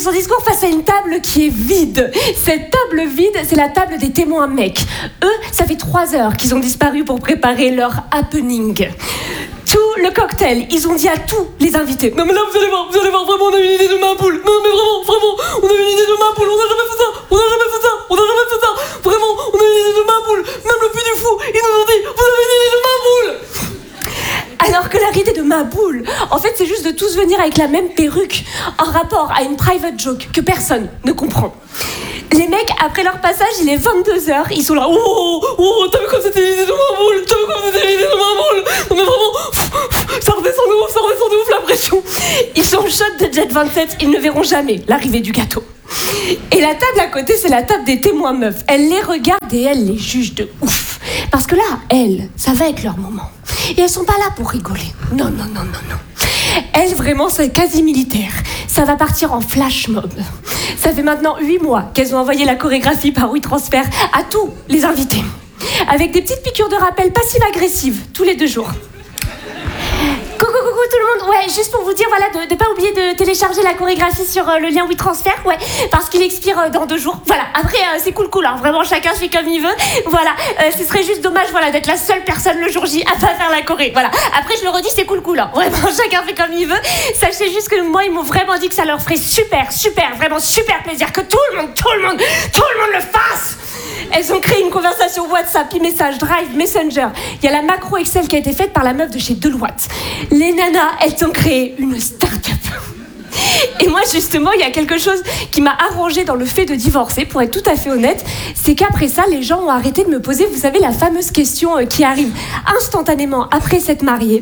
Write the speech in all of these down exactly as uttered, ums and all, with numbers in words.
son discours face à une table qui est vide. Cette table vide, c'est la table des témoins mecs. Eux, ça fait trois heures qu'ils ont disparu pour préparer leur happening. Tout le cocktail, ils ont dit à tous les invités. Non mais là, vous allez voir, vous allez voir, vraiment, on a une idée de ma boule. Non mais vraiment, vraiment, on a une idée de ma boule. On n'a jamais fait ça, on n'a jamais fait ça, on n'a jamais fait ça. Vraiment, on a une idée de ma boule. Même le Puy du Fou, ils nous ont dit, vous avez une idée de ma boule. Alors que la idée de ma boule, en fait, c'est juste de tous venir avec la même perruque en rapport à une private joke que personne ne comprend. Les mecs, après leur passage, il est vingt-deux heures, ils sont là. Oh, oh, oh, t'as vu comme c'était l'idée de ma boule? T'as vu comme c'était l'idée de ma boule? Non mais vraiment, ça redescend de ouf, ça redescend de ouf la pression. Ils sont chocs de Jet vingt-sept, ils ne verront jamais l'arrivée du gâteau. Et la table à côté, c'est la table des témoins meufs. Elle les regarde et elle les juge de ouf. Parce que là, elles, ça va être leur moment. Et elles sont pas là pour rigoler. Non, non, non, non, non. Elles, vraiment, c'est quasi militaire. Ça va partir en flash mob. Ça fait maintenant huit mois qu'elles ont envoyé la chorégraphie par WeTransfer à tous les invités. Avec des petites piqûres de rappel passives-agressives, tous les deux jours. Coucou, coucou tout le monde. Ouais, juste pour vous dire, voilà, de ne pas oublier de télécharger la chorégraphie sur euh, le lien WeTransfer, ouais, parce qu'il expire euh, dans deux jours. Voilà, après, euh, c'est cool, cool, hein, vraiment, chacun fait comme il veut. Voilà, euh, ce serait juste dommage, voilà, d'être la seule personne le jour J à pas faire la choré. Voilà, après, je le redis, c'est cool, cool, hein, vraiment, chacun fait comme il veut. Sachez juste que moi, ils m'ont vraiment dit que ça leur ferait super, super, vraiment super plaisir que tout le monde, tout le monde, tout le monde le fasse. Elles ont créé une conversation WhatsApp, e-message, Drive, Messenger. Il y a la macro Excel qui a été faite par la meuf de chez Deloitte. Les nanas, elles ont créé une start-up. Et moi, justement, il y a quelque chose qui m'a arrangée dans le fait de divorcer, pour être tout à fait honnête, c'est qu'après ça, les gens ont arrêté de me poser, vous savez, la fameuse question euh, qui arrive instantanément après s'être mariée.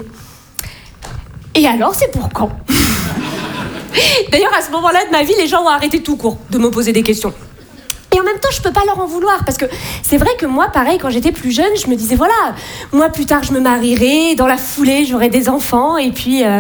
Et alors, c'est pour quand? D'ailleurs, à ce moment-là de ma vie, les gens ont arrêté tout court de me poser des questions. Et en même temps, je peux pas leur en vouloir, parce que c'est vrai que moi, pareil, quand j'étais plus jeune, je me disais, voilà, moi, plus tard, je me marierai, dans la foulée, j'aurai des enfants, et puis... Euh...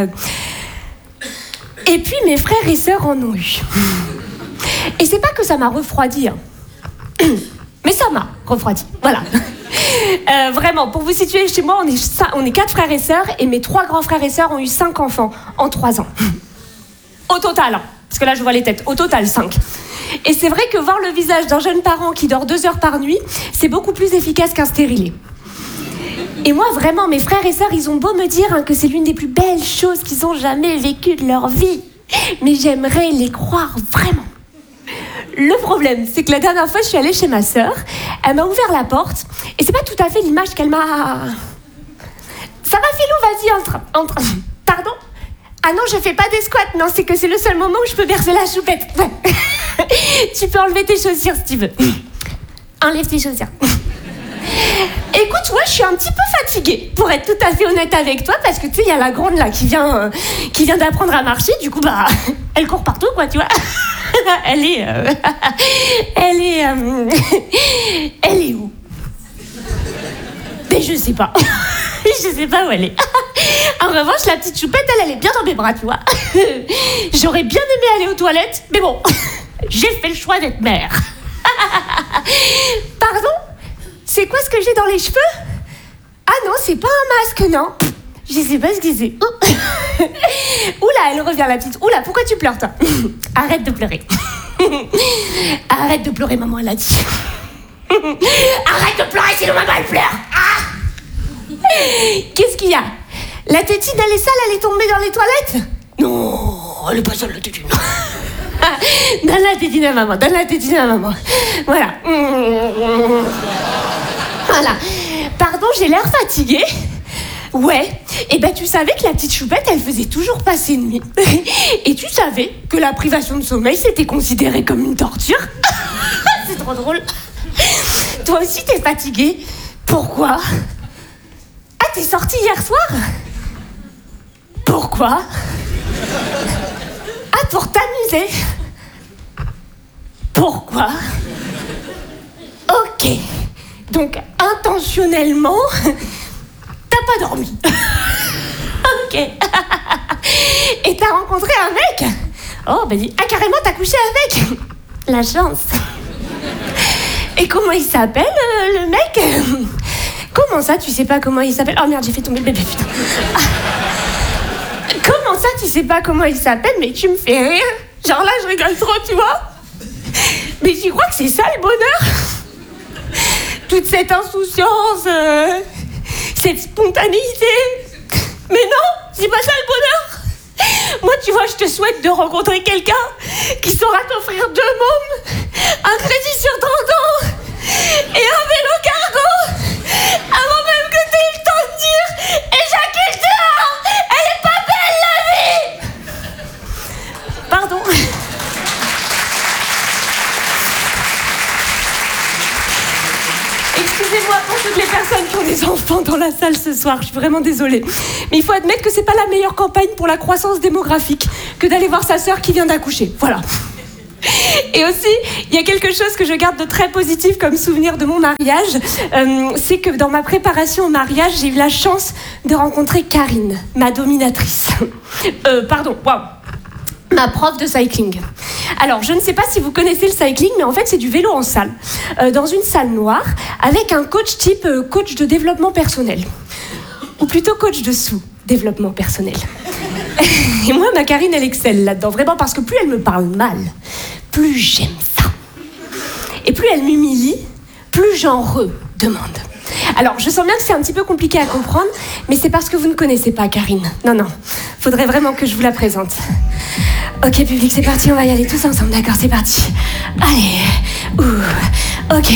Et puis, mes frères et sœurs en ont eu. Et c'est pas que ça m'a refroidi, hein. Mais ça m'a refroidi, voilà. Euh, vraiment, pour vous situer, chez moi, on est, on est quatre frères et sœurs, et mes trois grands frères et sœurs ont eu cinq enfants en trois ans. Au total, hein, parce que là, je vois les têtes, au total, cinq. Et c'est vrai que voir le visage d'un jeune parent qui dort deux heures par nuit, c'est beaucoup plus efficace qu'un stérilet. Et moi, vraiment, mes frères et sœurs, ils ont beau me dire hein, que c'est l'une des plus belles choses qu'ils ont jamais vécues de leur vie. Mais j'aimerais les croire vraiment. Le problème, c'est que la dernière fois, je suis allée chez ma sœur, elle m'a ouvert la porte, et c'est pas tout à fait l'image qu'elle m'a... Ça va, Philou, vas-y, entre... entre... Pardon ? Ah non, je fais pas des squats, non, c'est que c'est le seul moment où je peux bercer la choupette. Ouais. Tu peux enlever tes chaussures si tu veux. Enlève tes chaussures. Écoute, ouais, je suis un petit peu fatiguée, pour être tout à fait honnête avec toi, parce que tu sais, il y a la grande là qui vient, euh, qui vient d'apprendre à marcher, du coup, bah, elle court partout, quoi, tu vois. Elle est, euh, elle est, euh, elle est où? Mais je sais pas. Je sais pas où elle est. En revanche, la petite choupette, elle, elle est bien dans mes bras, tu vois. J'aurais bien aimé aller aux toilettes, mais bon, j'ai fait le choix d'être mère. Pardon? C'est quoi ce que j'ai dans les cheveux? Ah non, c'est pas un masque, non. Je sais pas ce que c'est. Oula, elle revient, la petite. Oula, pourquoi tu pleures, toi? Arrête de pleurer. Arrête de pleurer, maman, elle a dit. Arrête de pleurer, sinon maman, elle pleure. Ah! Qu'est-ce qu'il y a? La tétine, elle est sale, elle est tombée dans les toilettes? Non, elle est pas sale, la tétine. Donne la tétine à maman, donne la tétine à maman. Voilà. Voilà. Pardon, j'ai l'air fatiguée? Ouais. Et ben, tu savais que la petite choupette, elle faisait toujours passer nuit. Et tu savais que la privation de sommeil, c'était considéré comme une torture? C'est trop drôle. Toi aussi, t'es fatiguée? Pourquoi? Ah, t'es sortie hier soir? Pourquoi? Ah, pour t'amuser? Pourquoi? Ok. Donc, intentionnellement, t'as pas dormi. Ok. Et t'as rencontré un mec? Oh, bah dis... Ah, carrément, t'as couché avec? La chance. Et comment il s'appelle, euh, le mec? Comment ça, tu sais pas comment il s'appelle? Oh merde, j'ai fait tomber le bébé, putain. Ah. Comment ça, tu sais pas comment il s'appelle? Mais tu me fais rire. Genre là, je rigole trop, tu vois. Mais tu crois que c'est ça le bonheur? Toute cette insouciance, euh, cette spontanéité. Mais non, c'est pas ça le bonheur. Moi, tu vois, je te souhaite de rencontrer quelqu'un qui saura t'offrir deux mômes, un crédit sur trente ans et un vélo cargo avant même que t'aies eu le temps de dire « Éjacule dehors, elle est pas belle la vie !» Pardon. Excusez-moi pour toutes les personnes qui ont des enfants dans la salle ce soir, je suis vraiment désolée. Mais il faut admettre que c'est pas la meilleure campagne pour la croissance démographique que d'aller voir sa sœur qui vient d'accoucher. Voilà. Et aussi, il y a quelque chose que je garde de très positif comme souvenir de mon mariage. Euh, c'est que dans ma préparation au mariage, j'ai eu la chance de rencontrer Karine, ma dominatrice. Euh, pardon, waouh. Ma prof de cycling. Alors, je ne sais pas si vous connaissez le cycling, mais en fait, c'est du vélo en salle. Euh, dans une salle noire, avec un coach type euh, coach de développement personnel. Ou plutôt coach de sous-développement personnel. Et moi, ma Karine, elle excelle là-dedans. Vraiment, parce que plus elle me parle mal, plus j'aime ça. Et plus elle m'humilie, plus j'en redemande. Alors, je sens bien que c'est un petit peu compliqué à comprendre, mais c'est parce que vous ne connaissez pas Karine. Non, non. Faudrait vraiment que je vous la présente. Ok, public, c'est parti, on va y aller tous ensemble, d'accord, c'est parti. Allez, ouh, ok,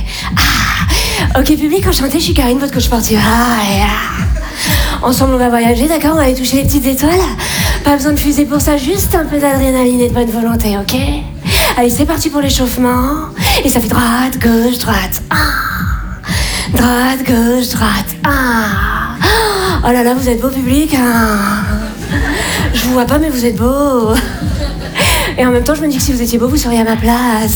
ah, ok, public, enchanté, je suis Karine, votre coach sportive. Ah, et ah. Ensemble, on va voyager, d'accord, on va aller toucher les petites étoiles. Pas besoin de fusée pour ça, juste un peu d'adrénaline et de bonne volonté, ok? Allez, c'est parti pour l'échauffement. Et ça fait droite, gauche, droite, ah. Droite, gauche, droite, ah. Oh là là, vous êtes beau, public, ah. Je vous vois pas, mais vous êtes beau. Et en même temps, je me dis que si vous étiez beau, vous seriez à ma place.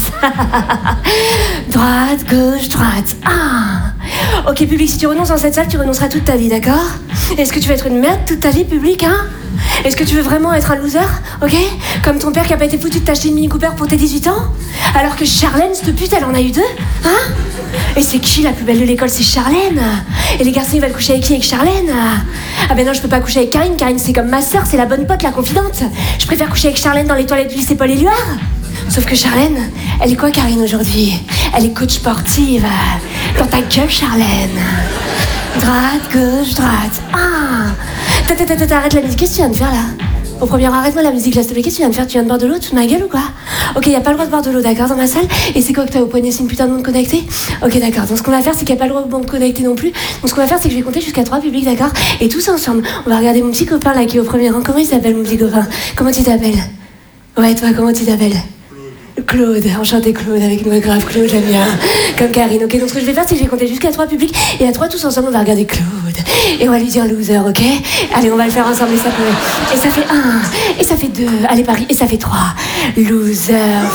Droite, gauche, droite. Ah. Ok, public, si tu renonces dans cette salle, tu renonceras toute ta vie, d'accord? Est-ce que tu vas être une merde toute ta vie, public, hein? Est-ce que tu veux vraiment être un loser, ok? Comme ton père qui a pas été foutu de t'acheter une Mini Cooper pour tes dix-huit ans? Alors que Charlène, cette pute, elle en a eu deux, hein? Et c'est qui la plus belle de l'école? C'est Charlène. Et les garçons, ils veulent coucher avec qui? Avec Charlène? Ah ben non, je peux pas coucher avec Karine. Karine, c'est comme ma sœur, c'est la bonne pote, la confidente. Je préfère coucher avec Charlène dans les toilettes du lycée Paul Éluard. Sauf que Charlène, elle est quoi, Karine, aujourd'hui? Elle est coach sportive. Dans ta gueule, Charlène. Droite, gauche, droite. Ah. Arrête la musique, qu'est-ce que tu viens de faire là? Au premier, arrête-moi la musique là, s'il te plaît. Qu'est-ce que tu viens de faire? Tu viens de boire de l'eau, toute ma gueule ou quoi? Ok, y a pas le droit de boire de l'eau, d'accord, dans ma salle? Et c'est quoi que t'as au poignet? C'est une putain de montre connectée? Ok, d'accord. Donc ce qu'on va faire, c'est qu'il y a pas le droit de montre connectée non plus. Donc ce qu'on va faire, c'est que je vais compter jusqu'à trois, publics, d'accord? Et tous ensemble, on va regarder mon petit copain là qui est au premier rang. Comment il s'appelle, mon petit copain? Comment tu t'appelles? Ouais, toi, comment tu t'appelles? Claude, enchanté Claude, avec nous, grave Claude, j'aime bien. Comme Karine, ok? Donc ce que je vais faire, c'est que je vais compter jusqu'à trois, publics. Et à trois, tous ensemble, on va regarder Claude. Et on va lui dire loser, ok? Allez, on va le faire ensemble, et ça peut... Et ça fait un, et ça fait deux, allez Paris, et ça fait trois. Loser.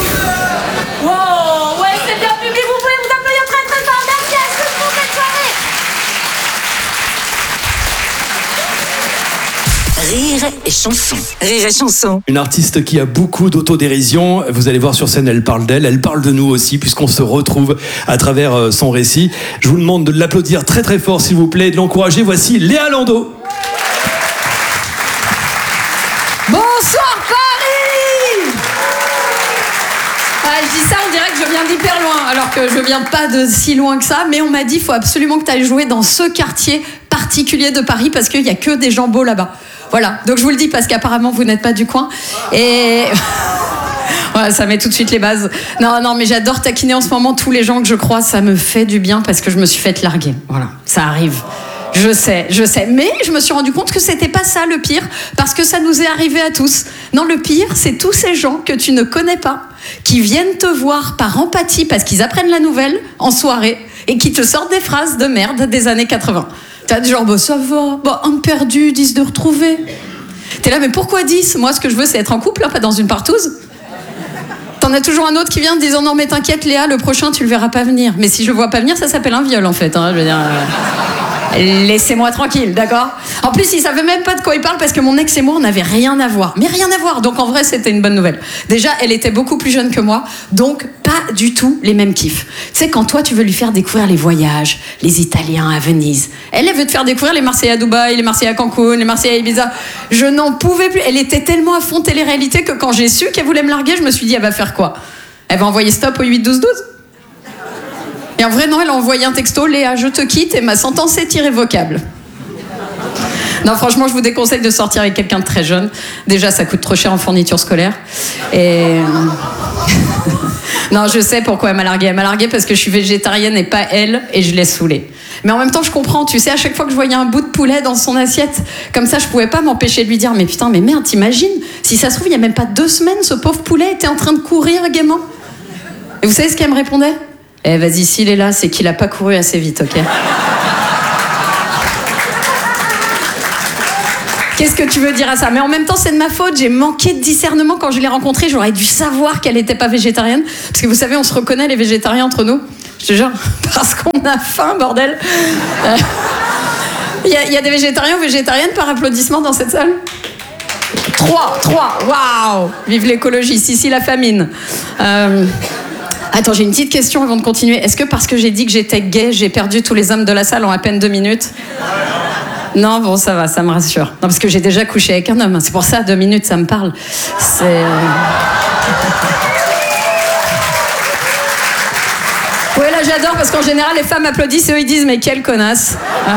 Wow, ouais, c'est bien, public, vous pouvez vous applaudir très très fort. Merci à tous pour cette soirée. Rire et chanson. Rire et chanson. Une artiste qui a beaucoup d'autodérision. Vous allez voir sur scène, elle parle d'elle, elle parle de nous aussi, puisqu'on se retrouve à travers son récit. Je vous demande de l'applaudir très très fort, s'il vous plaît, et de l'encourager. Voici Léa Landau. Bonsoir Paris. Ah, je dis ça, on dirait que je viens d'hyper loin, alors que je viens pas de si loin que ça, mais on m'a dit il faut absolument que tu ailles jouer dans ce quartier particulier de Paris, parce qu'il y a que des gens beaux là-bas. Voilà, donc je vous le dis parce qu'apparemment vous n'êtes pas du coin. Et... ouais, ça met tout de suite les bases. Non, non, mais j'adore taquiner en ce moment tous les gens que je croise, ça me fait du bien parce que je me suis faite larguer. Voilà, ça arrive. Je sais, je sais. Mais je me suis rendu compte que c'était pas ça le pire, parce que ça nous est arrivé à tous. Non, le pire, c'est tous ces gens que tu ne connais pas, qui viennent te voir par empathie parce qu'ils apprennent la nouvelle en soirée et qui te sortent des phrases de merde des années quatre-vingts. T'as du genre, bah ça va, bah un perdu, dix de retrouver. T'es là, mais pourquoi dix? Moi, ce que je veux, c'est être en couple, hein, pas dans une partouze. T'en as toujours un autre qui vient en disant, non mais t'inquiète Léa, le prochain, tu le verras pas venir. Mais si je le vois pas venir, ça s'appelle un viol en fait. Hein, je veux dire... Laissez-moi tranquille, d'accord? En plus, il savait même pas de quoi il parle parce que mon ex et moi, on n'avait rien à voir. Mais rien à voir. Donc en vrai, c'était une bonne nouvelle. Déjà, elle était beaucoup plus jeune que moi, donc pas du tout les mêmes kiffs. Tu sais, quand toi, tu veux lui faire découvrir les voyages, les Italiens à Venise, elle, elle veut te faire découvrir les Marseillais à Dubaï, les Marseillais à Cancun, les Marseillais à Ibiza. Je n'en pouvais plus. Elle était tellement à fond télé-réalité que quand j'ai su qu'elle voulait me larguer, je me suis dit, elle va faire quoi? Elle va envoyer stop au huit douze douze. Et en vrai, non, elle a envoyé un texto, Léa, je te quitte et ma sentence est irrévocable. Non, franchement, je vous déconseille de sortir avec quelqu'un de très jeune. Déjà, ça coûte trop cher en fourniture scolaire. Et... non, je sais pourquoi elle m'a larguée. Elle m'a larguée parce que je suis végétarienne et pas elle, et je l'ai saoulée. Mais en même temps, je comprends. Tu sais, à chaque fois que je voyais un bout de poulet dans son assiette, comme ça, je pouvais pas m'empêcher de lui dire, mais putain, mais merde, t'imagines? Si ça se trouve, il y a même pas deux semaines, ce pauvre poulet était en train de courir gaiement. Et vous savez ce qu'elle me répondait? Eh, vas-y, s'il est là, c'est qu'il a pas couru assez vite, ok? Qu'est-ce que tu veux dire à ça? Mais en même temps, c'est de ma faute. J'ai manqué de discernement quand je l'ai rencontrée. J'aurais dû savoir qu'elle n'était pas végétarienne. Parce que vous savez, on se reconnaît, les végétariens, entre nous. Je te jure, parce qu'on a faim, bordel. Il euh, y, y a des végétariens ou végétariennes par applaudissement dans cette salle? Trois, trois, waouh! Vive l'écologie, si, si, la famine. Euh... Attends, j'ai une petite question avant de continuer. Est-ce que parce que j'ai dit que j'étais gay, j'ai perdu tous les hommes de la salle en à peine deux minutes? Non, bon, ça va, ça me rassure. Non, parce que j'ai déjà couché avec un homme. C'est pour ça, deux minutes, ça me parle. C'est... Oui, là, j'adore, parce qu'en général, les femmes applaudissent et eux, ils disent, mais quelle connasse. Euh...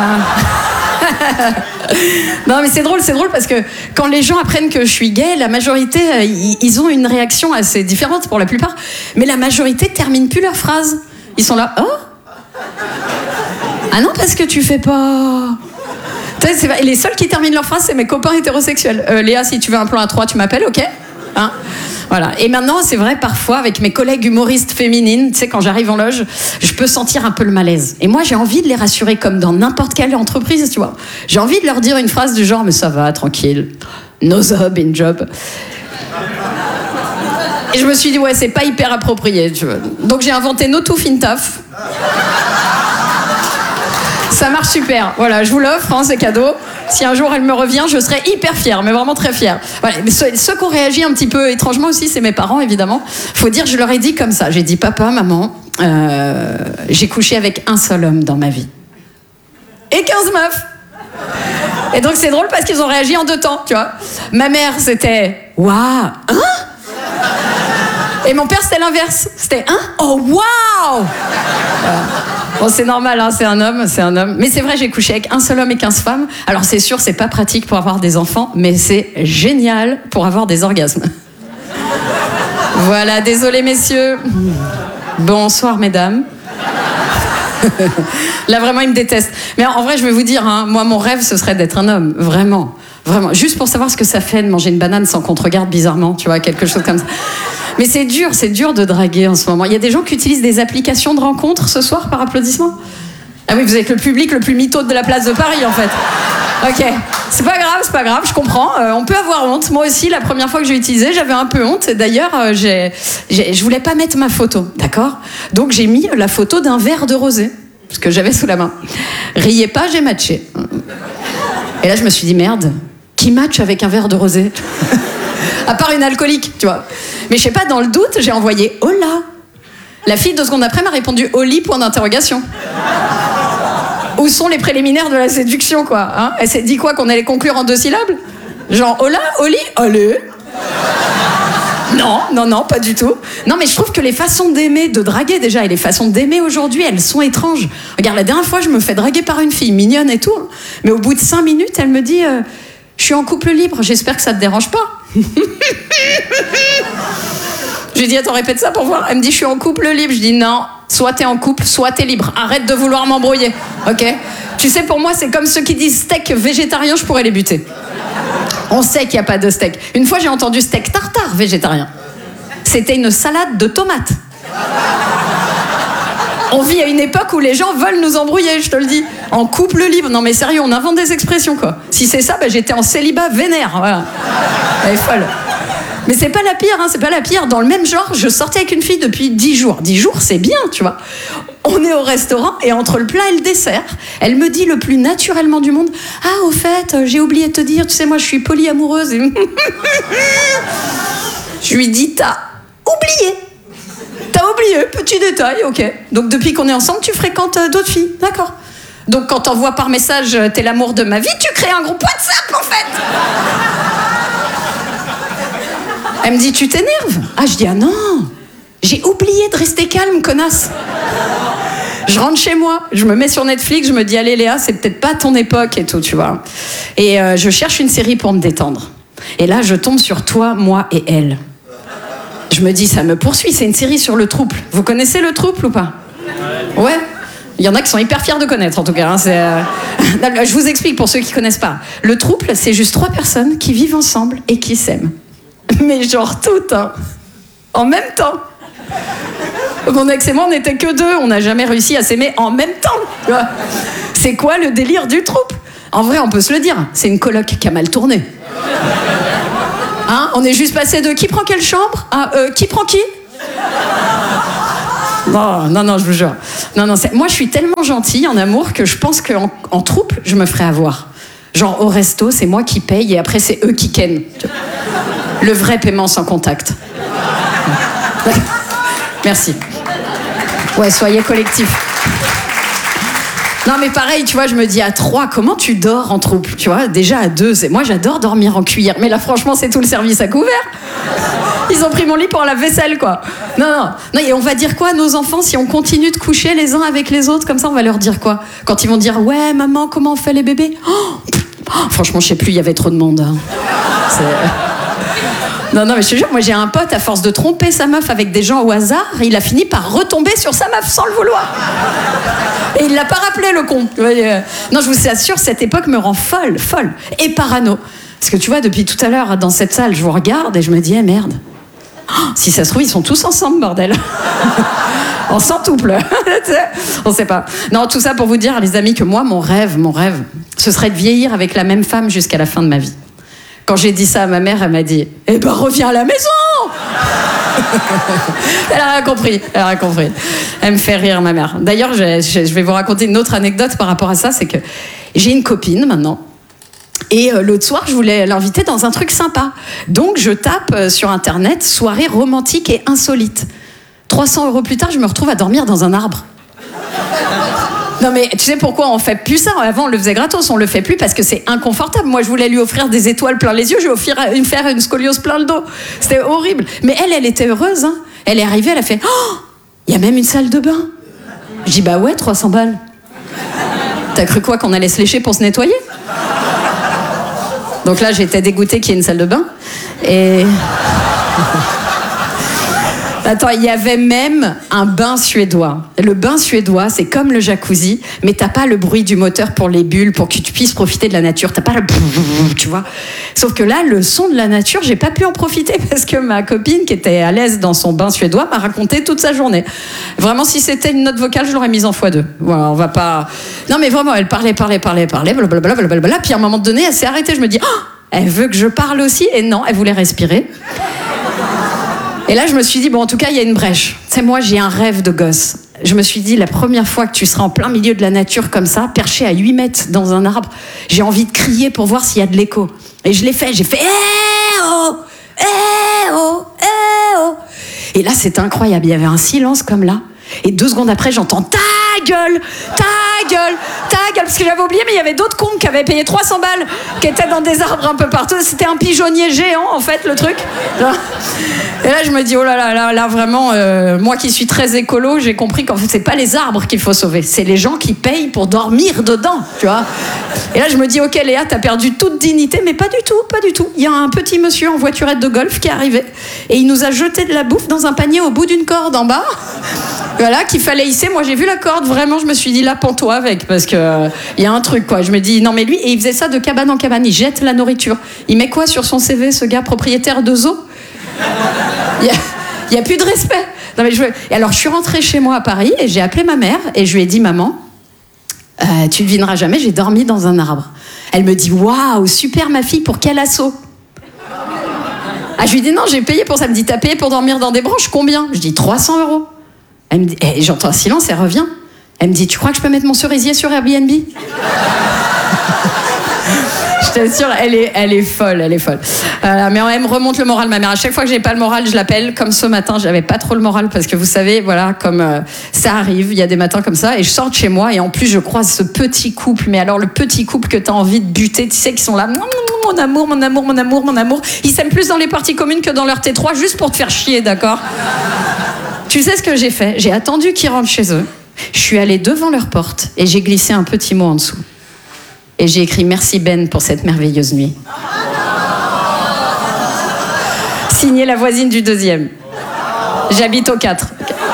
non, mais c'est drôle, c'est drôle, parce que quand les gens apprennent que je suis gay, la majorité, ils ont une réaction assez différente pour la plupart. Mais la majorité termine plus leur phrase. Ils sont là, oh? Ah non, parce que tu fais pas... C'est, les seuls qui terminent leur phrase, c'est mes copains hétérosexuels. Euh, Léa, si tu veux un plan à trois, tu m'appelles, ok? Hein? Voilà. Et maintenant, c'est vrai, parfois, avec mes collègues humoristes féminines, tu sais, quand j'arrive en loge, je peux sentir un peu le malaise. Et moi, j'ai envie de les rassurer, comme dans n'importe quelle entreprise, tu vois. J'ai envie de leur dire une phrase du genre, mais ça va, tranquille. No job in job. Et je me suis dit, ouais, c'est pas hyper approprié, tu vois. Donc j'ai inventé No Tooth in Tough. Ça marche super. Voilà, je vous l'offre, hein, c'est cadeau. Si un jour elle me revient, je serai hyper fière, mais vraiment très fière. Voilà. Ceux, ceux qui ont réagi un petit peu étrangement aussi, c'est mes parents, évidemment. Faut dire, je leur ai dit comme ça. J'ai dit, papa, maman, euh, j'ai couché avec un seul homme dans ma vie. Et quinze meufs. Et donc c'est drôle parce qu'ils ont réagi en deux temps, tu vois. Ma mère, c'était, waouh, hein? Et mon père, c'était l'inverse. C'était, hein? Oh, waouh! Bon, c'est normal, hein, c'est un homme, c'est un homme. Mais c'est vrai, j'ai couché avec un seul homme et quinze femmes. Alors c'est sûr, c'est pas pratique pour avoir des enfants, mais c'est génial pour avoir des orgasmes. Voilà, désolé messieurs. Bonsoir mesdames. Là vraiment, ils me détestent. Mais en vrai, je vais vous dire, hein, moi, mon rêve, ce serait d'être un homme, vraiment. Vraiment, juste pour savoir ce que ça fait de manger une banane sans qu'on te regarde bizarrement, tu vois, quelque chose comme ça. Mais c'est dur, c'est dur de draguer en ce moment. Il y a des gens qui utilisent des applications de rencontres ce soir par applaudissement? Ah oui, vous êtes le public le plus mytho de la place de Paris, en fait. Ok, c'est pas grave, c'est pas grave, je comprends. Euh, on peut avoir honte. Moi aussi, la première fois que j'ai utilisé, j'avais un peu honte. D'ailleurs, euh, j'ai, j'ai, je voulais pas mettre ma photo, d'accord? Donc j'ai mis la photo d'un verre de rosé, ce que j'avais sous la main. Riez pas, j'ai matché. Et là, je me suis dit, merde, qui match avec un verre de rosé? À part une alcoolique, tu vois. Mais je sais pas, dans le doute, j'ai envoyé Hola. La fille, deux secondes après, m'a répondu Oli, point d'interrogation. Où sont les préliminaires de la séduction, quoi, hein? Elle s'est dit quoi, qu'on allait conclure en deux syllabes? Genre Hola, Oli, allez. Non, non, non, pas du tout. Non, mais je trouve que les façons d'aimer, de draguer déjà, et les façons d'aimer aujourd'hui, elles sont étranges. Regarde, la dernière fois, je me fais draguer par une fille mignonne et tout, hein. Mais au bout de cinq minutes, elle me dit euh, je suis en couple libre, j'espère que ça te dérange pas. Je lui dis, attends, répète ça pour voir. Elle me dit, je suis en couple libre. Je dis, non, soit t'es en couple, soit t'es libre. Arrête de vouloir m'embrouiller, ok? Tu sais, pour moi, c'est comme ceux qui disent steak végétarien, je pourrais les buter. On sait qu'il n'y a pas de steak. Une fois, j'ai entendu steak tartare végétarien. C'était une salade de tomates. On vit à une époque où les gens veulent nous embrouiller, je te le dis. En couple libre. Non mais sérieux, on invente des expressions, quoi. Si c'est ça, bah, j'étais en célibat vénère, voilà. Elle est folle. Mais c'est pas la pire, hein, c'est pas la pire. Dans le même genre, je sortais avec une fille depuis dix jours. dix jours, c'est bien, tu vois. On est au restaurant et entre le plat et le dessert, elle me dit le plus naturellement du monde « Ah, au fait, j'ai oublié de te dire, tu sais, moi, je suis polyamoureuse. » et... Je lui dis « T'as oublié. T'as oublié, petit détail, ok. Donc, depuis qu'on est ensemble, tu fréquentes d'autres filles. D'accord. Donc, quand t'envoies par message « T'es l'amour de ma vie », tu crées un groupe WhatsApp, en fait. Elle me dit « Tu t'énerves ?» Ah, je dis « Ah non, j'ai oublié de rester calme, connasse. » Je rentre chez moi, je me mets sur Netflix, je me dis « Allez Léa, c'est peut-être pas ton époque et tout, tu vois. » Et euh, je cherche une série pour me détendre. Et là, je tombe sur Toi, moi et elle. Je me dis « Ça me poursuit, c'est une série sur le trouble. » Vous connaissez le trouble ou pas ? Ouais. Il y en a qui sont hyper fiers de connaître, en tout cas. Hein, c'est, euh... je vous explique pour ceux qui connaissent pas. Le trouble, c'est juste trois personnes qui vivent ensemble et qui s'aiment. Mais genre toutes, hein. En même temps. Mon ex et moi, on n'était que deux. On n'a jamais réussi à s'aimer en même temps. C'est quoi le délire du trouble ? En vrai, on peut se le dire. C'est une coloc qui a mal tourné. Hein ? On est juste passé de qui prend quelle chambre à euh, qui prend qui ? Non, non, non, je vous jure. Non, non, c'est... Moi, je suis tellement gentille en amour que je pense qu'en en trouble, je me ferais avoir. Genre, au resto, c'est moi qui paye et après, c'est eux qui kennent. Le vrai paiement sans contact. Merci. Ouais, soyez collectifs. Non, mais pareil, tu vois, je me dis à trois, comment tu dors en trouble ? Tu vois, déjà à deux, c'est... moi, j'adore dormir en cuillère. Mais là, franchement, c'est tout le service à couvert. Ils ont pris mon lit pour la vaisselle, quoi. Non, non. Non, et on va dire quoi à nos enfants si on continue de coucher les uns avec les autres comme ça, on va leur dire quoi ? Quand ils vont dire, ouais, maman, comment on fait les bébés ? Oh, oh, franchement, je sais plus, il y avait trop de monde. Hein. C'est... Non, non, mais je te jure, moi, j'ai un pote, à force de tromper sa meuf avec des gens au hasard, il a fini par retomber sur sa meuf sans le vouloir. Et il l'a pas rappelé, le con. Non, je vous assure, cette époque me rend folle, folle. Et parano. Parce que tu vois, depuis tout à l'heure, dans cette salle, je vous regarde et je me dis, eh merde. Oh, si ça se trouve, ils sont tous ensemble, bordel. En centuple. On sait pas. Non, tout ça pour vous dire, les amis, que moi, mon rêve, mon rêve, ce serait de vieillir avec la même femme jusqu'à la fin de ma vie. Quand j'ai dit ça à ma mère, elle m'a dit « Eh ben, reviens à la maison !» Elle a rien compris, elle a rien compris. Elle me fait rire, ma mère. D'ailleurs, je, je, je vais vous raconter une autre anecdote par rapport à ça, c'est que j'ai une copine, maintenant, et euh, l'autre soir, je voulais l'inviter dans un truc sympa. Donc, je tape euh, sur Internet « Soirée romantique et insolite ». trois cents euros plus tard, je me retrouve à dormir dans un arbre. Non mais tu sais pourquoi on fait plus ça ? Avant on le faisait gratos, on le fait plus parce que c'est inconfortable. Moi je voulais lui offrir des étoiles plein les yeux, je lui ai offert faire une scoliose plein le dos. C'était horrible. Mais elle, elle était heureuse. Hein. Elle est arrivée, elle a fait oh, il y a même une salle de bain. Je dis bah ouais, trois cents balles. T'as cru quoi, qu'on allait se lécher pour se nettoyer ? Donc là j'étais dégoûtée qu'il y ait une salle de bain. Et... Attends, il y avait même un bain suédois. Le bain suédois, c'est comme le jacuzzi, mais t'as pas le bruit du moteur pour les bulles, pour que tu puisses profiter de la nature. T'as pas le... Tu vois ? Sauf que là, le son de la nature, j'ai pas pu en profiter parce que ma copine, qui était à l'aise dans son bain suédois, m'a raconté toute sa journée. Vraiment, si c'était une note vocale, je l'aurais mise en fois deux. Voilà, on va pas... Non, mais vraiment, elle parlait, parlait, parlait, parlait, blablabla, blablabla. Puis à un moment donné, elle s'est arrêtée. Je me dis, oh, elle veut que je parle aussi ? Et non, elle voulait respirer. Et là, je me suis dit, bon, en tout cas, il y a une brèche. Tu sais, moi, j'ai un rêve de gosse. Je me suis dit, la première fois que tu seras en plein milieu de la nature comme ça, perché à huit mètres dans un arbre, j'ai envie de crier pour voir s'il y a de l'écho. Et je l'ai fait, j'ai fait, eh oh, eh oh, eh oh. Et là, c'était incroyable. Il y avait un silence comme là. Et deux secondes après, j'entends ta gueule, ta gueule, ta gueule. Parce que j'avais oublié, mais il y avait d'autres cons qui avaient payé trois cents balles, qui étaient dans des arbres un peu partout. C'était un pigeonnier géant, en fait, le truc. Et là, je me dis, oh là là, là, là vraiment, euh, moi qui suis très écolo, j'ai compris qu'en fait, c'est pas les arbres qu'il faut sauver. C'est les gens qui payent pour dormir dedans, tu vois. Et là, je me dis, ok, Léa, t'as perdu toute dignité, mais pas du tout, pas du tout. Il y a un petit monsieur en voiturette de golf qui est arrivé, et il nous a jeté de la bouffe dans un panier au bout d'une corde en bas. Voilà, qu'il fallait hisser. Moi, j'ai vu la corde, vraiment, je me suis dit, là, pends-toi avec, parce que euh, y a un truc, quoi. Je me dis, non, mais lui, et il faisait ça de cabane en cabane, il jette la nourriture. Il met quoi sur son C V, ce gars propriétaire de zoo ? Il n'y a, a plus de respect. Non, mais je veux... Et alors, je suis rentrée chez moi à Paris, et j'ai appelé ma mère, et je lui ai dit, maman, euh, tu ne devineras jamais, j'ai dormi dans un arbre. Elle me dit, waouh, super, ma fille, pour quel assaut ? Ah, je lui dis, non, j'ai payé pour ça. Elle me dit, t'as payé pour dormir dans des branches, combien ? Je dis, trois cents euros. Elle me dit, et j'entends un silence, elle revient. Elle me dit, tu crois que je peux mettre mon cerisier sur Airbnb? Je t'assure, elle est, elle est folle, elle est folle. Euh, mais elle me remonte le moral, ma mère. À chaque fois que j'ai pas le moral, je l'appelle. Comme ce matin, j'avais pas trop le moral parce que vous savez, voilà, comme euh, ça arrive, il y a des matins comme ça, et je sors de chez moi et en plus je croise ce petit couple. Mais alors le petit couple que t'as envie de buter, tu sais, qui sont là, mon amour, mon amour, mon amour, mon amour. Ils s'aiment plus dans les parties communes que dans leur T trois, juste pour te faire chier, d'accord? Tu sais ce que j'ai fait? J'ai attendu qu'ils rentrent chez eux. Je suis allée devant leur porte et j'ai glissé un petit mot en dessous. Et j'ai écrit « Merci Ben pour cette merveilleuse nuit ». Signé la voisine du deuxième. J'habite au quatre.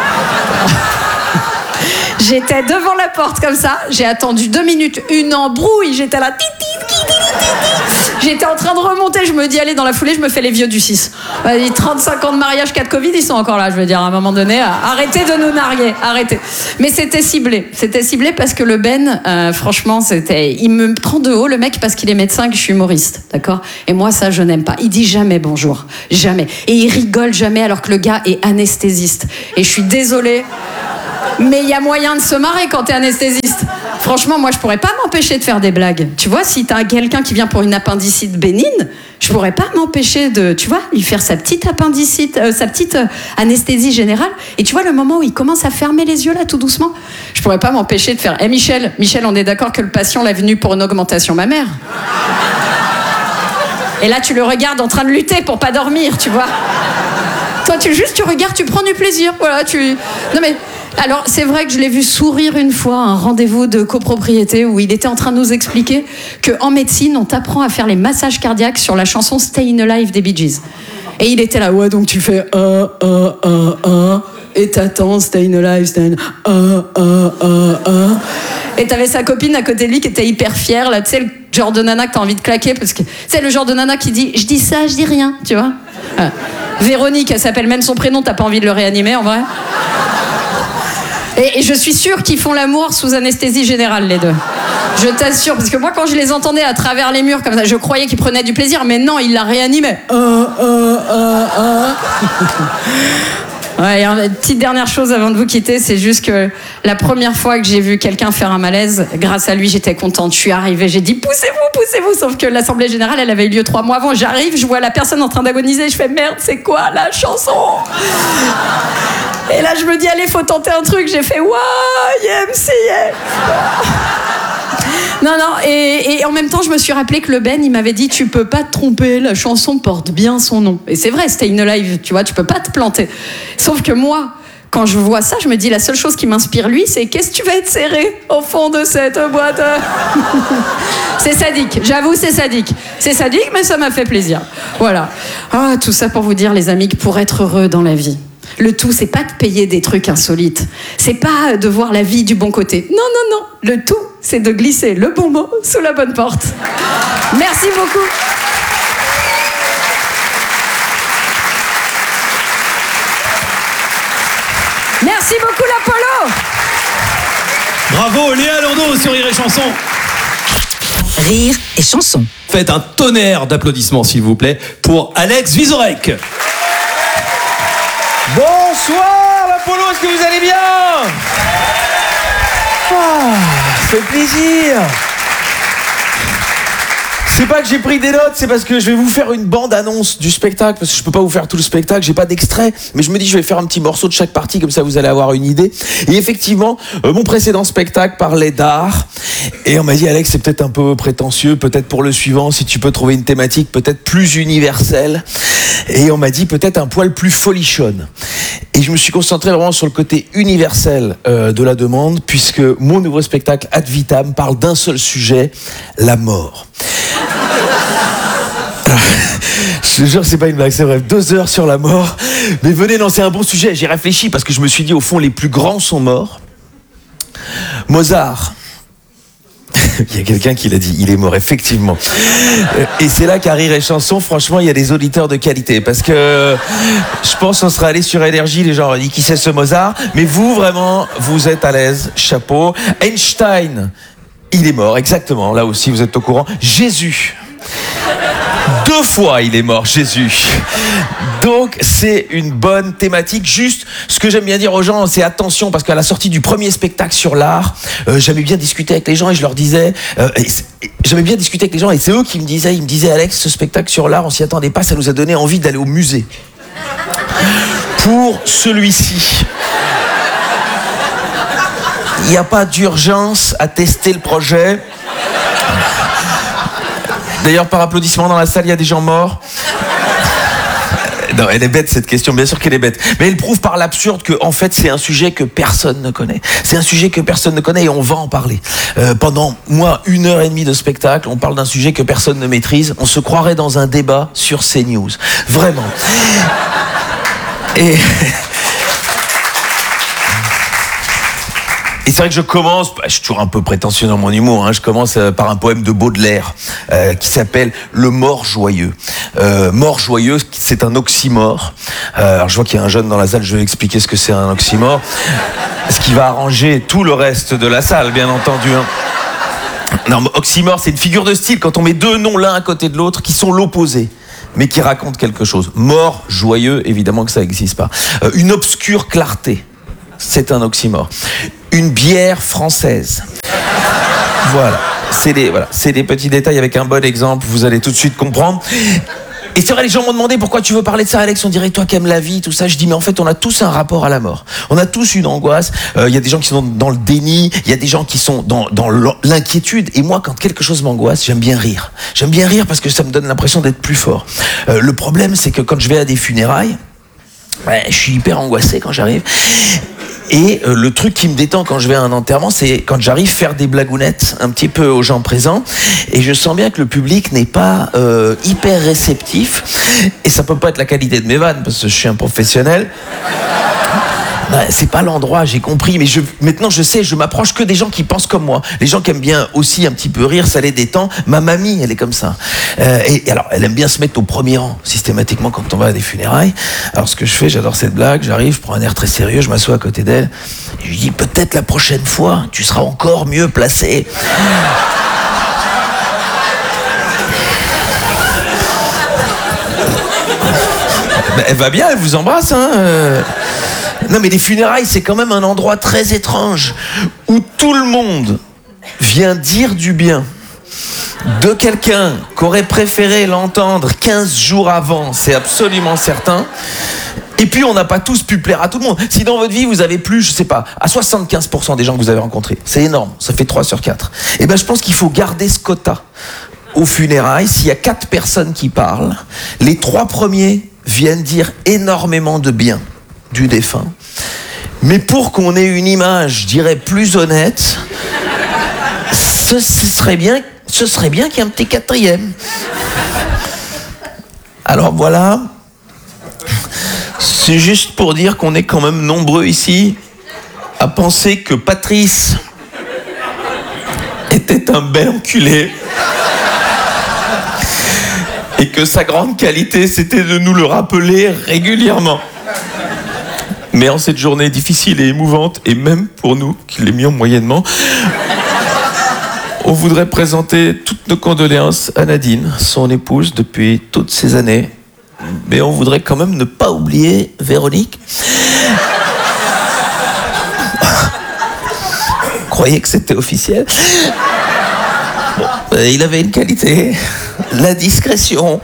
J'étais devant la porte comme ça, j'ai attendu deux minutes, une embrouille, j'étais là... J'étais en train de remonter, je me dis, allez, dans la foulée, je me fais les vieux du six. trente-cinq ans de mariage, quatre Covid, ils sont encore là, je veux dire, à un moment donné, arrêtez de nous narguer, arrêtez. Mais c'était ciblé, c'était ciblé parce que le Ben, euh, franchement, c'était, il me prend de haut, le mec, parce qu'il est médecin, que je suis humoriste, d'accord? Et moi, ça, je n'aime pas. Il dit jamais bonjour, jamais. Et il rigole jamais alors que le gars est anesthésiste. Et je suis désolée, mais il y a moyen de se marrer quand t'es anesthésiste. Franchement, moi, je pourrais pas m'empêcher de faire des blagues. Tu vois, si t'as quelqu'un qui vient pour une appendicite bénigne, je pourrais pas m'empêcher de, tu vois, lui faire sa petite appendicite, euh, sa petite euh, anesthésie générale. Et tu vois, le moment où il commence à fermer les yeux, là, tout doucement, je pourrais pas m'empêcher de faire... Eh, Michel, Michel, on est d'accord que le patient l'a venu pour une augmentation mammaire. Et là, tu le regardes en train de lutter pour pas dormir, tu vois. Toi, tu juste, tu regardes, tu prends du plaisir. Voilà, tu... Non, mais... Alors, c'est vrai que je l'ai vu sourire une fois à un rendez-vous de copropriété où il était en train de nous expliquer qu'en médecine, on t'apprend à faire les massages cardiaques sur la chanson Stayin' Alive des Bee Gees. Et il était là, ouais, donc tu fais un, un, un, un, et t'attends, Stayin' Alive, Stayin' un, un, un, un. Et t'avais sa copine à côté de lui qui était hyper fière, là, tu sais, le genre de nana que t'as envie de claquer, parce que c'est le genre de nana qui dit, je dis ça, je dis rien, tu vois. Voilà. Véronique, elle s'appelle même son prénom, t'as pas envie de le réanimer, en vrai? Et, et je suis sûre qu'ils font l'amour sous anesthésie générale, les deux. Je t'assure, parce que moi, quand je les entendais à travers les murs comme ça, je croyais qu'ils prenaient du plaisir, mais non, ils la réanimaient. Euh, euh, euh, euh. Ouais, et une petite dernière chose avant de vous quitter, c'est juste que la première fois que j'ai vu quelqu'un faire un malaise, grâce à lui, j'étais contente. Je suis arrivée, j'ai dit poussez-vous, poussez-vous. Sauf que l'assemblée générale, elle avait eu lieu trois mois avant. J'arrive, je vois la personne en train d'agoniser, je fais merde, c'est quoi la chanson? Et là, je me dis allez, faut tenter un truc. J'ai fait Y M C A. Non, non, et, et en même temps, je me suis rappelé que le Ben, il m'avait dit, tu peux pas te tromper, la chanson porte bien son nom. Et c'est vrai, c'était une live, tu vois, tu peux pas te planter. Sauf que moi, quand je vois ça, je me dis, la seule chose qui m'inspire lui, c'est qu'est-ce que tu vas être serré au fond de cette boîte? C'est sadique, j'avoue, c'est sadique. C'est sadique, mais ça m'a fait plaisir. Voilà. Ah, tout ça pour vous dire, les amis, que pour être heureux dans la vie, le tout, c'est pas de payer des trucs insolites. C'est pas de voir la vie du bon côté. Non, non, non. Le tout, c'est de glisser le bon mot sous la bonne porte. Merci beaucoup. Merci beaucoup, l'Apollo. Bravo, Léa Landau sur Rire et Chanson. Rire et Chanson. Faites un tonnerre d'applaudissements, s'il vous plaît, pour Alex Vizorek. Bonsoir l'Apollo, est-ce que vous allez bien? Ah, ça fait plaisir. C'est pas que j'ai pris des notes, c'est parce que je vais vous faire une bande-annonce du spectacle, parce que je peux pas vous faire tout le spectacle, j'ai pas d'extrait, mais je me dis je vais faire un petit morceau de chaque partie, comme ça vous allez avoir une idée. Et effectivement, euh, mon précédent spectacle parlait d'art, et on m'a dit Alex, c'est peut-être un peu prétentieux, peut-être pour le suivant, si tu peux trouver une thématique peut-être plus universelle. Et on m'a dit peut-être un poil plus folichonne. Et je me suis concentré vraiment sur le côté universel euh, de la demande, puisque mon nouveau spectacle Ad Vitam parle d'un seul sujet, la mort. Je te jure, c'est pas une blague, c'est vrai. Deux heures sur la mort. Mais venez, non, c'est un bon sujet. J'ai réfléchi parce que je me suis dit, au fond, les plus grands sont morts. Mozart. Il y a quelqu'un qui l'a dit, il est mort, effectivement. Et c'est là qu'à Rire et Chanson, franchement, il y a des auditeurs de qualité. Parce que je pense qu'on serait allé sur Énergie, les gens auraient dit qui c'est ce Mozart. Mais vous, vraiment, vous êtes à l'aise. Chapeau. Einstein, il est mort, exactement. Là aussi, vous êtes au courant. Jésus. Deux fois il est mort, Jésus. Donc c'est une bonne thématique. Juste, ce que j'aime bien dire aux gens, c'est attention, parce qu'à la sortie du premier spectacle sur l'art, euh, j'aimais bien discuter avec les gens et je leur disais, euh, et j'aimais bien discuter avec les gens et c'est eux qui me disaient, ils me disaient, Alex, ce spectacle sur l'art, on s'y attendait pas, ça nous a donné envie d'aller au musée. Pour celui-ci, il n'y a pas d'urgence à tester le projet. D'ailleurs, par applaudissement dans la salle, il y a des gens morts. Non, elle est bête cette question, bien sûr qu'elle est bête. Mais elle prouve par l'absurde que, en fait, c'est un sujet que personne ne connaît. C'est un sujet que personne ne connaît et on va en parler. Euh, pendant, moi, une heure et demie de spectacle, on parle d'un sujet que personne ne maîtrise. On se croirait dans un débat sur CNews. Vraiment. Et... Et c'est vrai que je commence, bah, je suis toujours un peu prétentieux dans mon humour, hein, je commence euh, par un poème de Baudelaire euh, qui s'appelle « Le mort joyeux ». Euh, mort joyeux, c'est un oxymore. Euh, alors je vois qu'il y a un jeune dans la salle, je vais expliquer ce que c'est un oxymore. Ce qui va arranger tout le reste de la salle, bien entendu. Hein. Non, mais oxymore, c'est une figure de style quand on met deux noms l'un à côté de l'autre qui sont l'opposé, mais qui racontent quelque chose. Mort joyeux, évidemment que ça n'existe pas. Euh, une obscure clarté, c'est un oxymore. Une bière française. Voilà, c'est des, voilà, c'est des petits détails avec un bon exemple, vous allez tout de suite comprendre. Et c'est vrai, les gens m'ont demandé pourquoi tu veux parler de ça, Alex, on dirait toi qui aimes la vie, tout ça. Je dis, mais en fait, on a tous un rapport à la mort. On a tous une angoisse. Il euh, y a des gens qui sont dans le déni, il y a des gens qui sont dans, dans l'inquiétude. Et moi, quand quelque chose m'angoisse, j'aime bien rire. J'aime bien rire parce que ça me donne l'impression d'être plus fort. Euh, le problème, c'est que quand je vais à des funérailles, ouais, je suis hyper angoissé quand j'arrive. Et euh, le truc qui me détend quand je vais à un enterrement, c'est quand j'arrive faire des blagounettes un petit peu aux gens présents. Et je sens bien que le public n'est pas euh, hyper réceptif. Et ça peut pas être la qualité de mes vannes, parce que je suis un professionnel. Ben, c'est pas l'endroit, j'ai compris, mais je, maintenant je sais, je m'approche que des gens qui pensent comme moi. Les gens qui aiment bien aussi un petit peu rire, ça les détend. Ma mamie, elle est comme ça. Euh, et, et alors, elle aime bien se mettre au premier rang, systématiquement, quand on va à des funérailles. Alors, ce que je fais, j'adore cette blague, j'arrive, je prends un air très sérieux, je m'assois à côté d'elle, et je lui dis, peut-être la prochaine fois, tu seras encore mieux placé. Ben, elle va bien, elle vous embrasse, hein euh... Non, mais les funérailles, c'est quand même un endroit très étrange où tout le monde vient dire du bien de quelqu'un qu'aurait préféré l'entendre quinze jours avant, c'est absolument certain. Et puis, on n'a pas tous pu plaire à tout le monde. Si dans votre vie, vous avez plu, je sais pas, à soixante-quinze pour cent des gens que vous avez rencontrés, c'est énorme, ça fait trois sur quatre. Et ben, je pense qu'il faut garder ce quota. Aux funérailles, s'il y a quatre personnes qui parlent, les trois premiers viennent dire énormément de bien du défunt. Mais pour qu'on ait une image, je dirais, plus honnête, ce, ce serait bien, ce serait bien qu'il y ait un petit quatrième. Alors voilà, c'est juste pour dire qu'on est quand même nombreux ici à penser que Patrice était un bel enculé et que sa grande qualité, c'était de nous le rappeler régulièrement. Mais en cette journée difficile et émouvante, et même pour nous qui l'aimions moyennement, on voudrait présenter toutes nos condoléances à Nadine, son épouse depuis toutes ces années. Mais on voudrait quand même ne pas oublier Véronique. Croyez que c'était officiel. Bon, euh, il avait une qualité, la discrétion.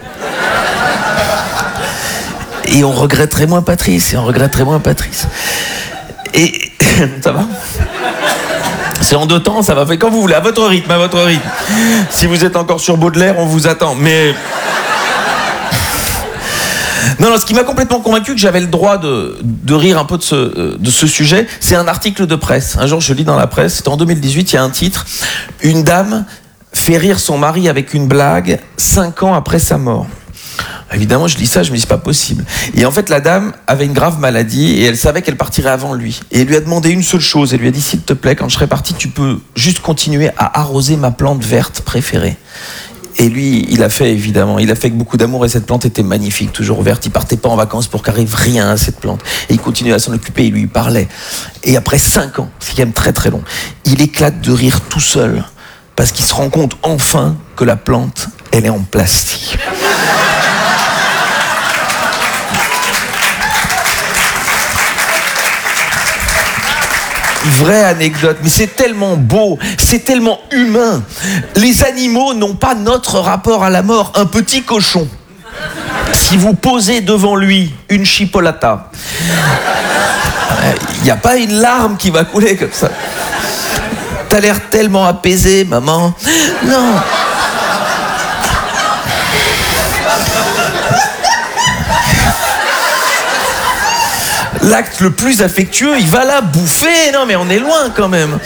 Et on regretterait moins Patrice, et on regretterait moins Patrice. Et ça va ? C'est en deux temps, ça va. Fait quand vous voulez, à votre rythme, à votre rythme. Si vous êtes encore sur Baudelaire, on vous attend. Mais non, non, ce qui m'a complètement convaincu que j'avais le droit de, de rire un peu de ce, de ce sujet, c'est un article de presse. Un jour, je lis dans la presse, c'était en deux mille dix-huit, il y a un titre. Une dame fait rire son mari avec une blague cinq ans après sa mort. Évidemment, je lis ça, je me dis c'est pas possible. Et en fait, la dame avait une grave maladie et elle savait qu'elle partirait avant lui. Et elle lui a demandé une seule chose. Elle lui a dit, s'il te plaît, quand je serai parti, tu peux juste continuer à arroser ma plante verte préférée. Et lui, il a fait, évidemment, il a fait avec beaucoup d'amour et cette plante était magnifique, toujours verte. Il partait pas en vacances pour qu'arrive rien à cette plante. Et il continuait à s'en occuper, il lui parlait. Et après cinq ans, c'est quand même très très long, il éclate de rire tout seul parce qu'il se rend compte enfin que la plante elle est en plastique. Vraie anecdote, mais c'est tellement beau, c'est tellement humain. Les animaux n'ont pas notre rapport à la mort. Un petit cochon, si vous posez devant lui une chipolata, il n'y a pas une larme qui va couler comme ça. T'as l'air tellement apaisé, maman. Non. L'acte le plus affectueux, il va la bouffer. Non, mais on est loin quand même.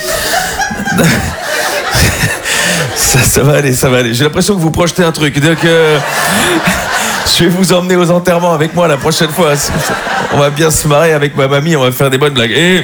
Ça, ça va aller, ça va aller. J'ai l'impression que vous projetez un truc. Donc, euh, je vais vous emmener aux enterrements avec moi la prochaine fois. On va bien se marrer avec ma mamie, on va faire des bonnes blagues. Et...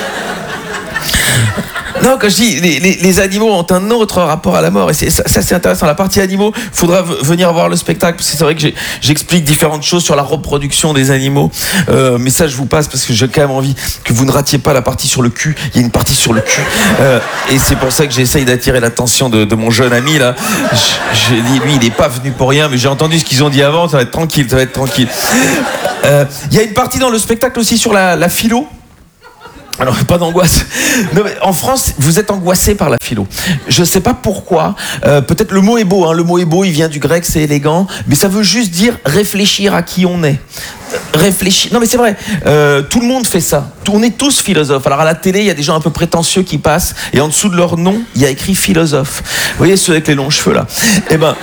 Non, quand je dis les, les, les animaux ont un autre rapport à la mort, et c'est, ça, ça c'est intéressant. La partie animaux, il faudra v- venir voir le spectacle, parce que c'est vrai que j'ai, j'explique différentes choses sur la reproduction des animaux, euh, mais ça je vous passe parce que j'ai quand même envie que vous ne ratiez pas la partie sur le cul. Il y a une partie sur le cul, euh, et c'est pour ça que j'essaye d'attirer l'attention de, de mon jeune ami là. J'ai dit, lui il n'est pas venu pour rien, mais j'ai entendu ce qu'ils ont dit avant, ça va être tranquille, ça va être tranquille. Euh, il y a une partie dans le spectacle aussi sur la, la philo. Alors, pas d'angoisse. Non, mais en France, vous êtes angoissé par la philo. Je sais pas pourquoi. Euh, peut-être le mot est beau. Hein. Le mot est beau, il vient du grec, c'est élégant. Mais ça veut juste dire réfléchir à qui on est. Réfléchir. Non, mais c'est vrai. Euh, tout le monde fait ça. On est tous philosophes. Alors, à la télé, il y a des gens un peu prétentieux qui passent. Et en dessous de leur nom, il y a écrit philosophe. Vous voyez ceux avec les longs cheveux, là. Eh ben...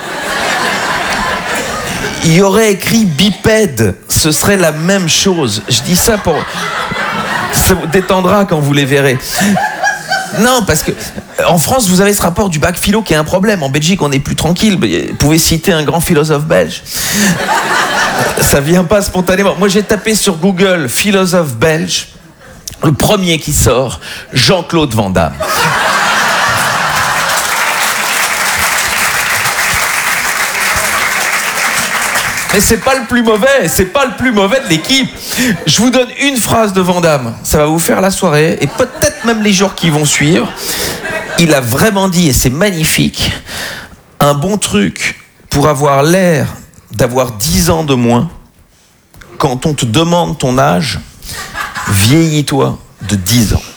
il y aurait écrit bipède. Ce serait la même chose. Je dis ça pour... ça vous détendra quand vous les verrez. Non, parce que en France, vous avez ce rapport du bac philo qui est un problème. En Belgique, on est plus tranquille. Vous pouvez citer un grand philosophe belge. Ça vient pas spontanément. Moi, j'ai tapé sur Google philosophe belge. Le premier qui sort, Jean-Claude Van Damme. Mais c'est pas le plus mauvais, c'est pas le plus mauvais de l'équipe. Je vous donne une phrase de Van Damme, ça va vous faire la soirée, et peut-être même les jours qui vont suivre. Il a vraiment dit, et c'est magnifique, un bon truc pour avoir l'air d'avoir dix ans de moins, quand on te demande ton âge, vieillis-toi de dix ans.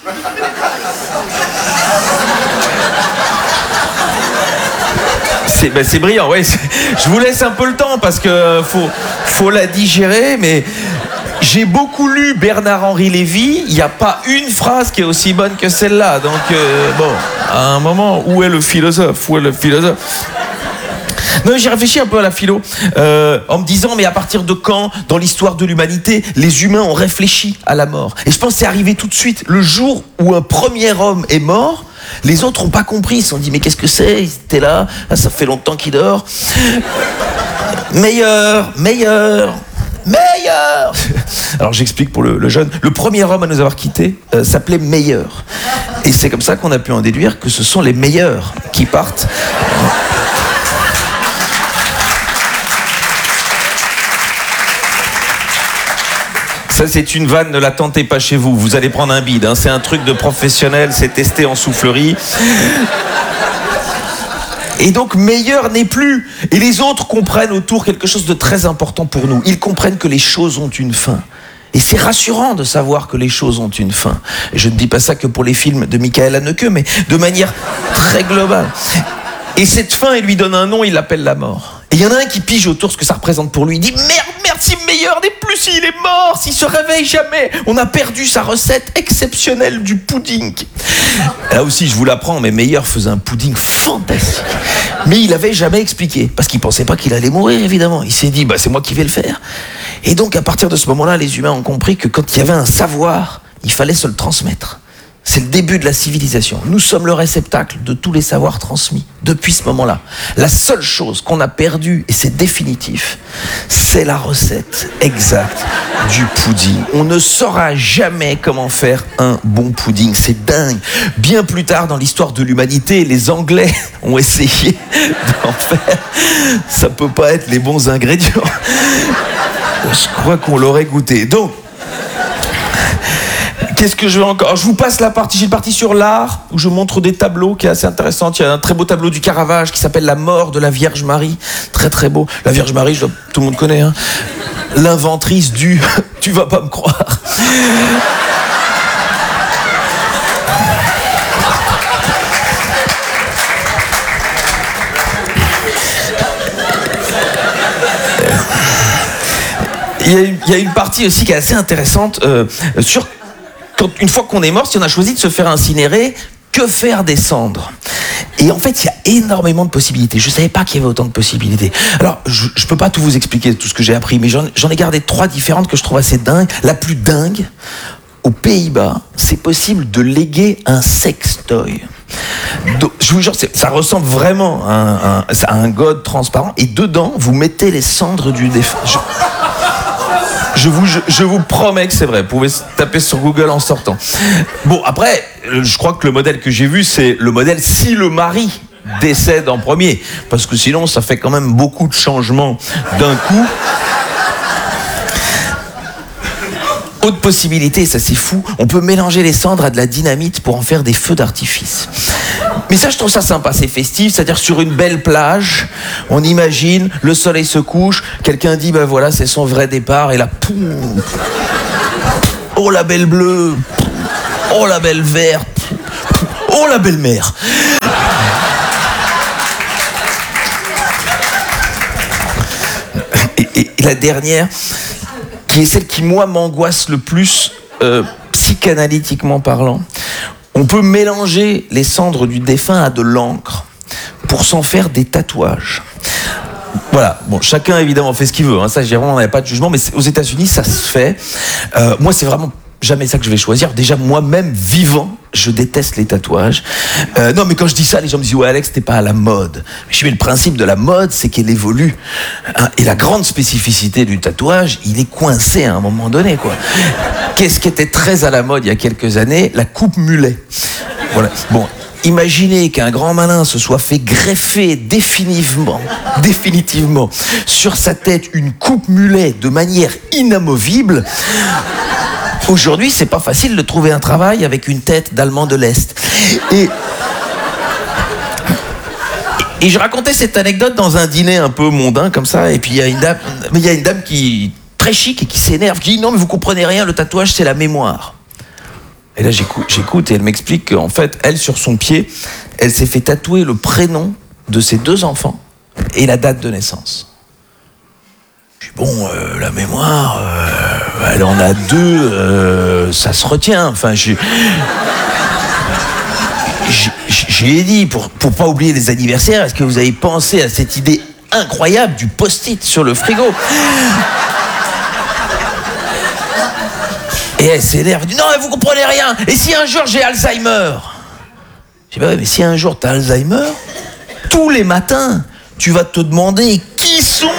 C'est, ben c'est brillant, ouais. C'est, je vous laisse un peu le temps parce que faut, faut la digérer, mais j'ai beaucoup lu Bernard-Henri Lévy. Il n'y a pas une phrase qui est aussi bonne que celle-là. Donc, euh, bon, à un moment, où est le philosophe ? Où est le philosophe ? Non, j'ai réfléchi un peu à la philo, euh, en me disant, mais à partir de quand, dans l'histoire de l'humanité, les humains ont réfléchi à la mort ? Et je pense que c'est arrivé tout de suite. Le jour où un premier homme est mort, les autres n'ont pas compris. Ils se sont dit, mais qu'est-ce que c'est ? Ils étaient là, ça fait longtemps qu'il dort. Meilleur, meilleur, meilleur. Alors j'explique pour le, le jeune. Le premier homme à nous avoir quittés euh, s'appelait Meilleur. Et c'est comme ça qu'on a pu en déduire que ce sont les meilleurs qui partent. Ça, c'est une vanne, ne la tentez pas chez vous. Vous allez prendre un bide. Hein. C'est un truc de professionnel, c'est testé en soufflerie. Et donc, Meilleur n'est plus. Et les autres comprennent autour quelque chose de très important pour nous. Ils comprennent que les choses ont une fin. Et c'est rassurant de savoir que les choses ont une fin. Et je ne dis pas ça que pour les films de Michael Haneke, mais de manière très globale. Et cette fin, il lui donne un nom, il l'appelle la mort. Et il y en a un qui pige autour ce que ça représente pour lui. Il dit, merde, merde, si Meilleur n'est plus, s'il est mort, s'il se réveille jamais. On a perdu sa recette exceptionnelle du pudding. Là aussi, je vous l'apprends, mais Meilleur faisait un pudding fantastique. Mais il n'avait jamais expliqué, parce qu'il ne pensait pas qu'il allait mourir, évidemment. Il s'est dit, bah, c'est moi qui vais le faire. Et donc, à partir de ce moment-là, les humains ont compris que quand il y avait un savoir, il fallait se le transmettre. C'est le début de la civilisation. Nous sommes le réceptacle de tous les savoirs transmis depuis ce moment-là. La seule chose qu'on a perdue, et c'est définitif, c'est la recette exacte du pudding. On ne saura jamais comment faire un bon pudding. C'est dingue. Bien plus tard dans l'histoire de l'humanité, les Anglais ont essayé d'en faire. Ça peut pas être les bons ingrédients. Je crois qu'on l'aurait goûté. Donc, Qu'est-ce que je vais encore? Je vous passe la partie, j'ai une partie sur l'art où je montre des tableaux qui est assez intéressante. Il y a un très beau tableau du Caravage qui s'appelle La mort de la Vierge Marie. Très très beau. La Vierge Marie, je dois, tout le monde connaît, hein. L'inventrice du tu vas pas me croire. Il y, a une, il y a une partie aussi qui est assez intéressante euh, sur quand, une fois qu'on est mort, si on a choisi de se faire incinérer, que faire des cendres? Et en fait, il y a énormément de possibilités. Je ne savais pas qu'il y avait autant de possibilités. Alors, je ne peux pas tout vous expliquer, tout ce que j'ai appris, mais j'en, j'en ai gardé trois différentes que je trouve assez dingues. La plus dingue, aux Pays-Bas, c'est possible de léguer un sextoy. Donc, je vous jure, c'est, ça ressemble vraiment à un, un, à un god transparent. Et dedans, vous mettez les cendres du défunt. Je... Je vous, je, je vous promets que c'est vrai. Vous pouvez taper sur Google en sortant. Bon, après, je crois que le modèle que j'ai vu, c'est le modèle si le mari décède en premier. Parce que sinon, ça fait quand même beaucoup de changements d'un coup. Autre possibilité, ça c'est fou, on peut mélanger les cendres à de la dynamite pour en faire des feux d'artifice. Mais ça, je trouve ça sympa, c'est festif, c'est-à-dire sur une belle plage, on imagine, le soleil se couche, quelqu'un dit, ben voilà, c'est son vrai départ, et là, poum, oh la belle bleue, oh la belle verte, oh la belle mère. Et, et, et la dernière, qui est celle qui, moi, m'angoisse le plus, euh, psychanalytiquement parlant. On peut mélanger les cendres du défunt à de l'encre pour s'en faire des tatouages. Voilà, bon, chacun évidemment fait ce qu'il veut, hein. Ça, j'ai vraiment, on n'a pas de jugement, mais aux États-Unis, ça se fait. Euh, moi, c'est vraiment jamais ça que je vais choisir. Déjà, moi-même, vivant, je déteste les tatouages. Euh, non, mais quand je dis ça, les gens me disent « Ouais, Alex, t'es pas à la mode. » Mais je dis, le principe de la mode, c'est qu'elle évolue. Hein, et la grande spécificité du tatouage, il est coincé à un moment donné, quoi. Qu'est-ce qui était très à la mode il y a quelques années? La coupe mulet. Voilà. Bon, imaginez qu'un grand malin se soit fait greffer définitivement, définitivement sur sa tête une coupe mulet de manière inamovible. Aujourd'hui, c'est pas facile de trouver un travail avec une tête d'Allemand de l'Est. Et, et je racontais cette anecdote dans un dîner un peu mondain comme ça, et puis il y a une dame, mais il y a une dame qui très chic et qui s'énerve, qui dit non mais vous comprenez rien, le tatouage c'est la mémoire. Et là j'écoute, j'écoute et elle m'explique qu'en fait, elle sur son pied, elle s'est fait tatouer le prénom de ses deux enfants et la date de naissance. Je dis bon, euh, la mémoire, euh, elle en a deux, euh, ça se retient. Enfin, je, je, je lui ai dit pour pour pas oublier les anniversaires. Est-ce que vous avez pensé à cette idée incroyable du post-it sur le frigo? Et elle s'énerve, elle dit non, mais vous comprenez rien. Et si un jour j'ai Alzheimer? Je dis bah ouais, mais si un jour t'as Alzheimer, tous les matins, tu vas te demander qui sont.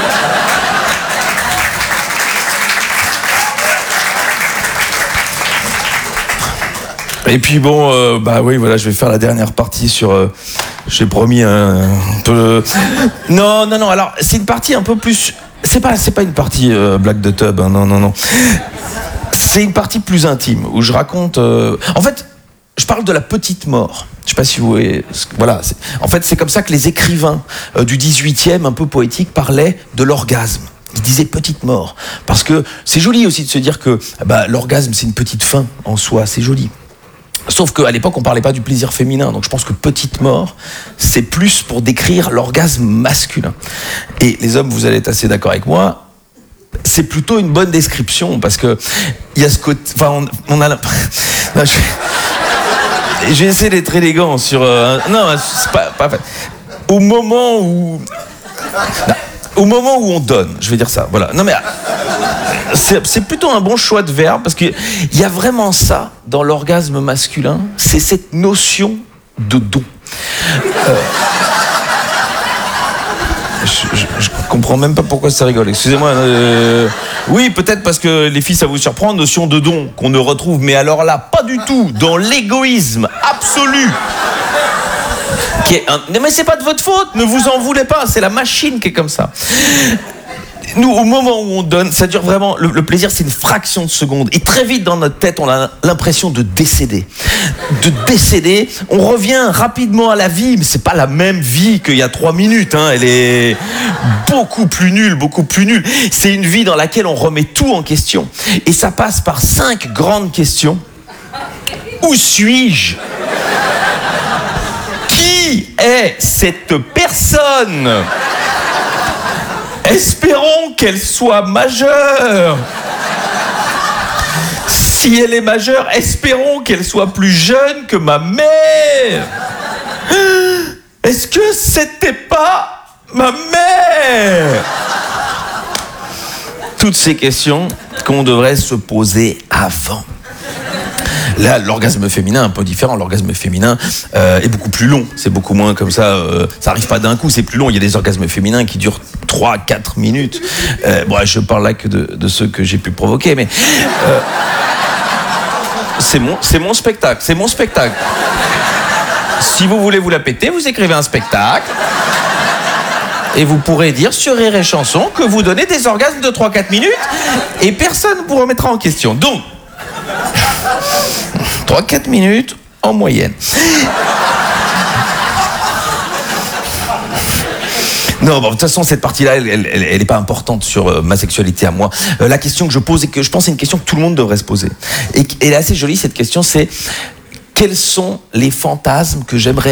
Et puis bon, euh, bah oui, voilà, je vais faire la dernière partie sur. Euh, j'ai promis un, un peu. Non, non, non. Alors c'est une partie un peu plus. C'est pas, c'est pas une partie euh, Black the Tub. Hein, non, non, non. C'est une partie plus intime où je raconte. Euh... En fait, je parle de la petite mort. Je sais pas si vous voyez. Voilà. C'est... En fait, c'est comme ça que les écrivains euh, du dix-huitième, un peu poétiques, parlaient de l'orgasme. Ils disaient petite mort parce que c'est joli aussi de se dire que bah, l'orgasme c'est une petite fin en soi. C'est joli. Sauf qu'à l'époque, on parlait pas du plaisir féminin. Donc je pense que petite mort, c'est plus pour décrire l'orgasme masculin. Et les hommes, vous allez être assez d'accord avec moi, c'est plutôt une bonne description parce que il y a ce côté... Enfin, on, on a... Non, je... J'ai essayé d'être élégant sur... Euh... Non, c'est pas, pas... Au moment où... Non. Au moment où on donne, je vais dire ça, voilà. Non mais... C'est, c'est plutôt un bon choix de verbe parce qu'il y a vraiment ça dans l'orgasme masculin, c'est cette notion de don. Euh, je, je, je comprends même pas pourquoi ça rigole, excusez-moi. Euh, oui, peut-être parce que les filles ça vous surprend, notion de don qu'on ne retrouve, mais alors là, pas du tout, dans l'égoïsme absolu. Qui est un... Mais c'est pas de votre faute, ne vous en voulez pas, c'est la machine qui est comme ça. nous, au moment où on donne, ça dure vraiment, le, le plaisir, c'est une fraction de seconde. Et très vite, dans notre tête, on a l'impression de décéder. De décéder. On revient rapidement à la vie, mais c'est pas la même vie qu'il y a trois minutes, hein. Elle est beaucoup plus nulle, beaucoup plus nulle. C'est une vie dans laquelle on remet tout en question. Et ça passe par cinq grandes questions. Où suis-je ? Qui est cette personne ? Espérons qu'elle soit majeure. Si elle est majeure, espérons qu'elle soit plus jeune que ma mère. Est-ce que c'était pas ma mère ? Toutes ces questions qu'on devrait se poser avant. Là, l'orgasme féminin est un peu différent. L'orgasme féminin euh, est beaucoup plus long. C'est beaucoup moins comme ça. Euh, ça arrive pas d'un coup, c'est plus long. Il y a des orgasmes féminins qui durent trois à quatre minutes. Euh, bon, je parle là que de, de ceux que j'ai pu provoquer, mais euh, c'est mon, c'est mon spectacle. C'est mon spectacle. Si vous voulez vous la péter, vous écrivez un spectacle. Et vous pourrez dire sur Rire et Chanson que vous donnez des orgasmes de trois à quatre minutes et personne ne vous remettra en question. Donc, trois à quatre minutes en moyenne. Non, bon, de toute façon, cette partie-là, elle, elle, elle, elle est pas importante sur euh, ma sexualité à moi. Euh, la question que je pose et que je pense c'est une question que tout le monde devrait se poser. Et elle est assez jolie, cette question, c'est quels sont les fantasmes que j'aimerais réaliser ?